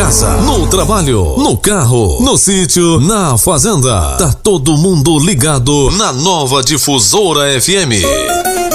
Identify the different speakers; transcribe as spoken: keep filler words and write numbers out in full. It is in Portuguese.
Speaker 1: casa, no trabalho, no carro, no sítio, na fazenda. Tá todo mundo ligado na Nova Difusora F M.